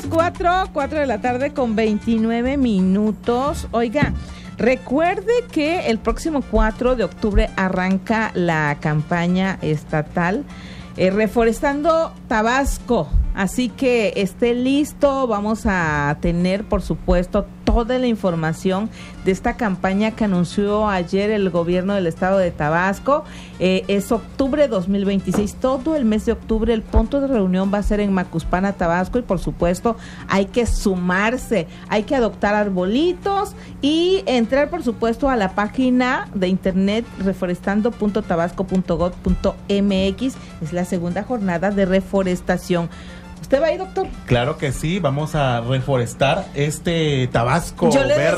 4 de la tarde con 29 minutos. Oiga, recuerde que el próximo 4 de octubre arranca la campaña estatal Reforestando Tabasco. Así que esté listo, vamos a tener, por supuesto, toda la información de esta campaña que anunció ayer el gobierno del estado de Tabasco. Es octubre 2026, todo el mes de octubre. El punto de reunión va a ser en Macuspana, Tabasco, y por supuesto hay que sumarse, hay que adoptar arbolitos y entrar, por supuesto, a la página de internet reforestando.tabasco.gov.mx. Es la segunda jornada de reforestación. ¿Usted va ahí, doctor? Claro que sí, vamos a reforestar este Tabasco verde.